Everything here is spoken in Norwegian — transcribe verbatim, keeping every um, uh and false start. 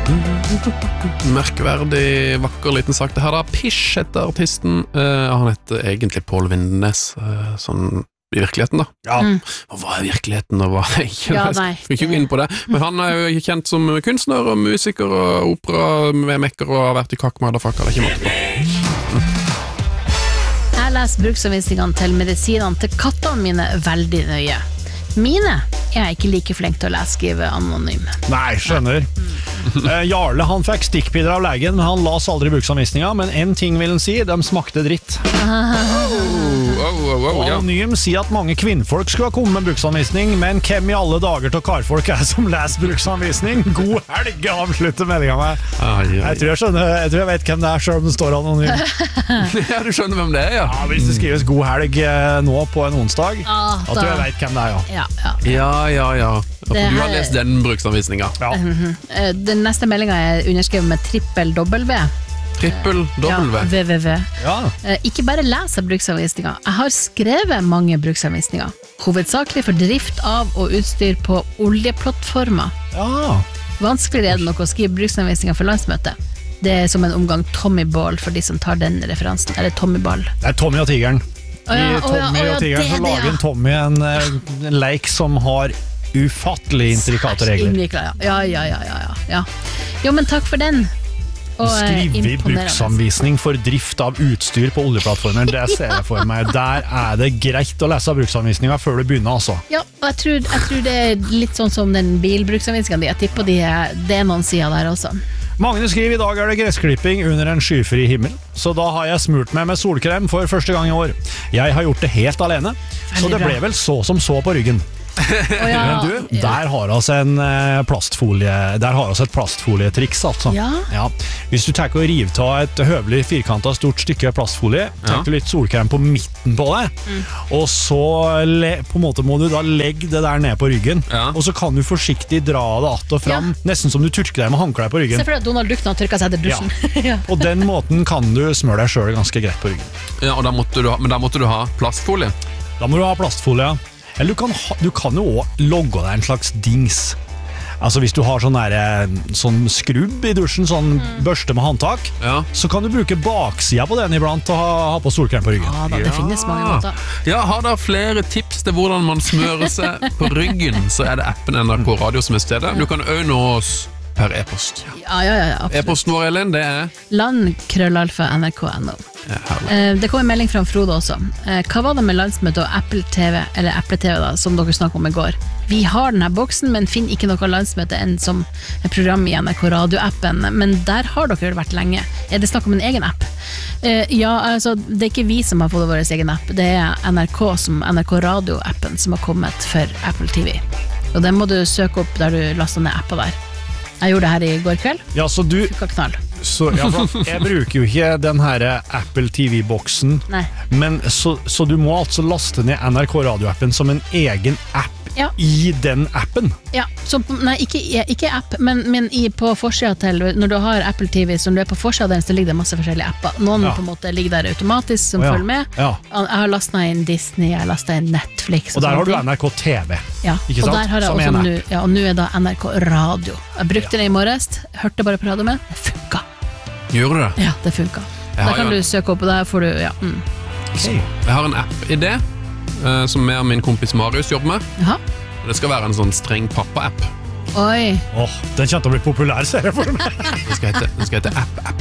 Merkverdig, vakker liten sak. Det her da, Pish heter artisten. Uh, han heter egentlig Paul Vindenes, uh, sånn i virkeligheten da. Ja. Mm. Og hva er virkeligheten, og hva er ikke? Ja, Jeg nei. skal ikke gå inn på det. Men han er jo kjent som kunstner og musiker og opera-mekker og har vært i kakk-motherfucker, det er ikke måte på. Jeg leser bruksanvisningene til medisinene til kattene mine veldig nøye. Mine er jeg ikke like flink til å lese skrive anonym. Nei, skjønner. Eh, Jarle, han fikk stikkpiller av legen, men han las aldri bruksanvisninga, men en ting vil han si, de smakte dritt. Oh, oh, oh, oh, ja. Anonym sier at mange kvinnfolk skulle ha kommet med bruksanvisning, men hvem i alle dager til karfolk er som leser bruksanvisning? God helg, avslutter meldinga med. Ai, ai. Jeg tror jeg skjønner, jeg tror jeg vet hvem det er, selv om det står anonym. Ja, du skjønner hvem det er, ja. Ja, hvis det skrives god helg eh, nå på en onsdag, Ah, da tror jeg jeg vet hvem det er, ja. Ja, ja. Ja, ja, ja. For Det du har her- lest den bruksanvisninga. Ja. Eh, Den neste meldinga er underskrevet med trippel W. Trippel W. Ja, www. Ja. Eh, Ikke bare les jeg bruksanvisninger. Jeg har skrevet mange bruksanvisninger. Hovedsakelig for drift av og utstyr på oljeplattformer. Ja. Vanskeligere er det nok å skrive bruksanvisninger for landsmøtet. Det er som en omgang Tommy Ball for de som tar den referansen. Eller Tommy Ball. Det er Tommy og Tigeren. Å ja, I å ja, Tommy å ja, og Tigeren det så er det, lager ja. en Tommy en, eh, en leik som har ufattelig intrikate regler. Innviklet, ja. Ja, ja, ja, ja, ja. Jo, men takk for den. Og, eh, Skrive i imponerende. bruksanvisning for drift av utstyr på oljeplattformer, det ser jeg for meg. Der er det greit å lese bruksanvisninga før du begynner, altså. Ja, og jeg tror, jeg tror det er litt sånn som den bilbruksanvisningen di. Jeg tipper de er, det er noen sider der også. Magne skriver i dag er det gressklipping under en skyfri himmel, så da har jeg smurt meg med solkrem for første gang i år. Jeg har gjort det helt alene, så det bra. ble vel så som så på ryggen. Å ja, Men du, der har altså en eh, plastfolie, der har altså et plastfolietriks, altså. Ja. Ja. Hvis du tenker å rive av et høvelig firkantet stort stykke plastfolie, tenker du litt solkrem på midten på det, Mm. og så le, på en måte må du da legge det der ned på ryggen, Ja. og så kan du forsiktig dra det att og fram, nesten som du tørker deg med håndklær på ryggen. Se for deg at Donald Duck når han tørker seg etter dusjen. Ja. På den måten kan du smøre deg selv ganske greit på ryggen. Ja, og da måtte du ha, men da måtte du ha plastfolie. Da må du ha plastfolie. Eller du kan, ha, du kan jo også logge deg en slags dings. Altså hvis du har sånn, der, sånn skrubb i dusjen, sånn børste med håndtak, Ja. så kan du bruke baksida på den iblant og ha, ha på solkrem på ryggen. Ja da, det finnes mange måter. Ja, har dere flere tips til hvordan man smører seg på ryggen, så er det appen N R K Radio som er stedet. Du kan også nå oss per e-post. Ja, ja, ja, ja, absolutt. E-posten vår, Elin, det er Land krøllalfa nrk punkt no. ja, herlig. Eh, Det kom en melding fra Frode også. Eh, Hva var det med landsmøte og Apple T V, eller Apple T V da, som dere snakket om i går? Vi har denne boksen, men finner ikke noe landsmøte enn som et program i N R K Radio-appen. Men der har dere vel vært lenge. Er det snakk om en egen app? Eh, Ja, altså, det er ikke vi som har fått vår egen app. Det er N R K, som N R K Radio-appen som har kommet for Apple T V. Og den må du søke opp der du laster ned appa der. Jeg gjorde det her i går kveld. Ja, så du, Funka knall. så, ja, for at jeg bruker jo ikke den her Apple T V-boksen, Nei. men så, så du må altså laste ned N R K Radio-appen som en egen app Ja. i den appen. Ja, så, på- nei, ikke, ikke app, men, men i, på forsida til, når du har Apple T V, så når du er på forsida der, så ligger det masse forskjellige apper. Noen Ja. på en måte ligger der automatisk, som Å, ja. følger med. Ja. Jeg har lastet inn Disney, jeg har lastet inn Netflix. Og der sånne har du ting. N R K T V. Ja, ikke og sant? der har jeg Som også en app. nå, ja, og nå er da N R K Radio. Jeg brukte det i morges, hørte bare på radio med, det funka. Gjør du det? Ja, det funka. Jeg Der har kan jo- du søke opp, og der får du, ja. Mm. Jeg har en app-idé eh, som jeg og min kompis Marius jobber med. Jaha. Det skal være en sånn streng pappa-app. Oi. Åh, den kommer til å bli populær, ser jeg for meg. Den skal hete, den skal hete App